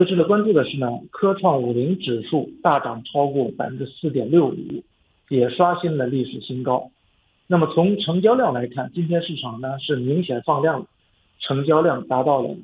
值得关注的是呢，科创50指数大涨超过4.65%，也刷新了历史新高。那么从成交量来看，今天市场呢是明显放量了，成交量达到了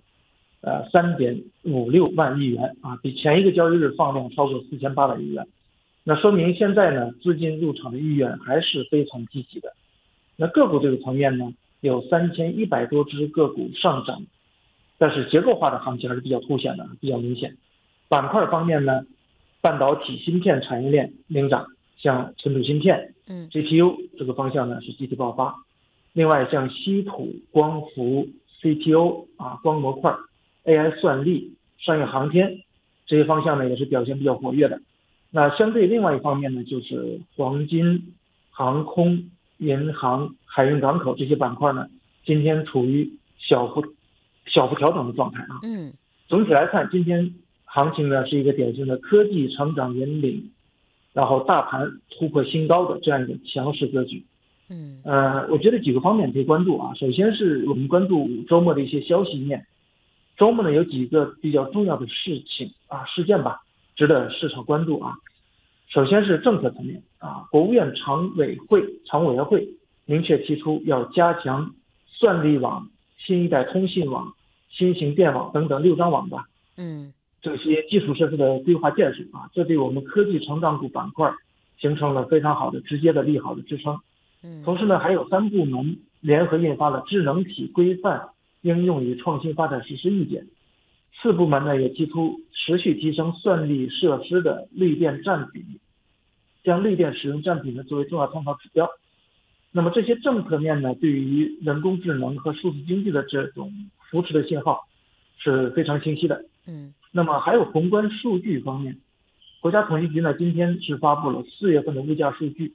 3.56万亿元啊，比前一个交易日放量超过4800亿元。那说明现在呢资金入场的意愿还是非常积极的。那个股这个层面呢，有3100多只个股上涨，但是结构化的行情还是比较凸显的，比较明显。板块方面呢，半导体芯片产业链领涨，像存储芯片、GPU 这个方向呢是集体爆发。另外像稀土、光伏、CPO 光模块、AI 算力、商业航天这些方向呢也是表现比较活跃的。那相对另外一方面呢，就是黄金、航空、银行、海运港口这些板块呢，今天处于小幅调整的状态啊。总体来看，今天行情呢是一个典型的科技成长引领，然后大盘突破新高的这样一个强势格局。我觉得几个方面可以关注啊。首先是我们关注周末的一些消息面，周末呢有几个比较重要的事件吧，值得市场关注啊。首先是政策层面啊，国务院常委员会明确提出要加强算力网、新一代通信网、新型电网等等6张网吧，这些基础设施的规划建设啊，这对我们科技成长股板块形成了非常好的直接的利好的支撑。同时呢，还有3部门联合印发了智能体规范应用与创新发展实施意见，4部门呢也提出持续提升算力设施的绿电占比，将绿电使用占比呢作为重要参考指标。那么这些政策面呢，对于人工智能和数字经济的这种扶持的信号是非常清晰的。那么还有宏观数据方面，国家统计局呢今天是发布了4月份的物价数据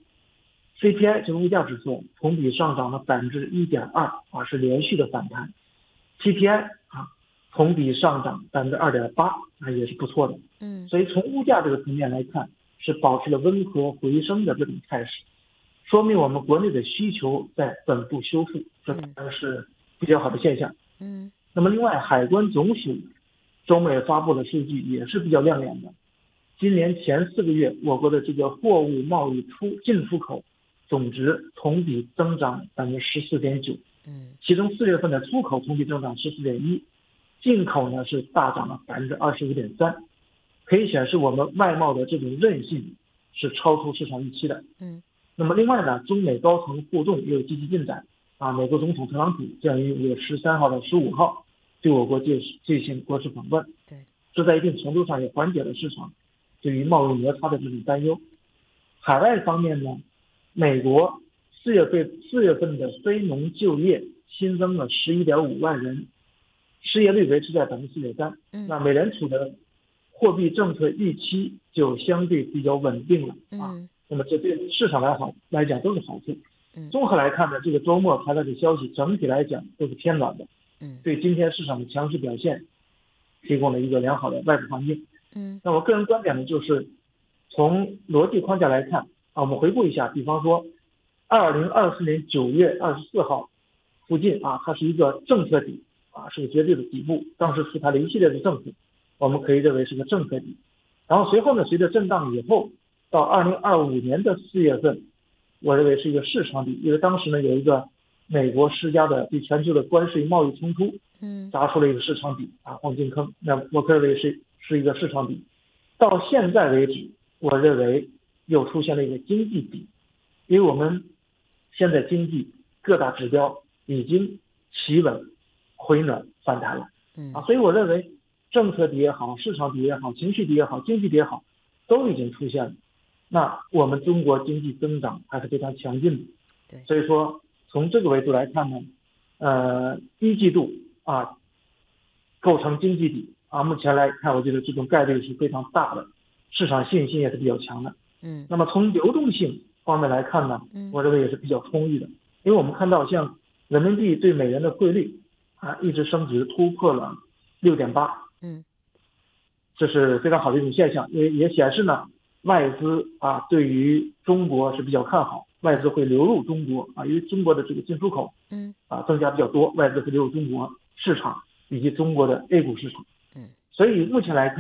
，CPI 这个物价指数同比上涨了1.2%，是连续的反弹。PPI 同比上涨2.8%，也是不错的。所以从物价这个层面来看，是保持了温和回升的这种态势，说明我们国内的需求在稳步修复，这当然是比较好的现象。那么另外，海关总署周末也发布了数据，也是比较亮眼的。今年前4个月，我国的这个货物贸易进出口总值同比增长14.9%，其中4月份的出口同比增长14.1%，进口呢是大涨了25.3%，可以显示我们外贸的这种韧性是超出市场预期的。那么另外呢，中美高层互动也有积极进展美国总统特朗普将于5月13号到15号对我国进行国事访问，这在一定程度上也缓解了市场对于贸易摩擦的这种担忧。海外方面呢，美国4月份的非农就业新增了11.5万人，失业率维持在4.3%。那美联储的货币政策预期就相对比较稳定了那么这对市场来讲都是好处。综合来看呢，这个周末传来的消息整体来讲都是偏暖的，对今天市场的强势表现提供了一个良好的外部环境。那我个人观点呢，就是从逻辑框架来看我们回顾一下，比方说2024年9月24号附近它是一个政策底是个绝对的底部，当时出台了一系列的政策，我们可以认为是个政策底。然后随后呢，随着震荡以后，到2025年的4月份，我认为是一个市场底，因为当时呢有一个美国施加的对全球的关税贸易冲突，砸出了一个市场底黄金坑，那我可认为是一个市场底。到现在为止，我认为又出现了一个经济底，因为我们现在经济各大指标已经企稳回暖反弹了所以我认为政策底也好，市场底也好，情绪底也好，经济底也好，都已经出现了。那我们中国经济增长还是非常强劲的。所以说从这个维度来看呢，一季度构成经济底目前来看，我觉得这种概率是非常大的，市场信心也是比较强的。那么从流动性方面来看呢，我认为也是比较充裕的，因为我们看到像人民币对美元的汇率一直升值突破了6.8，这是非常好的一种现象，也显示呢外资对于中国是比较看好，外资会流入中国因为中国的这个进出口增加比较多，外资会流入中国市场以及中国的 A 股市场。 所以目前来看，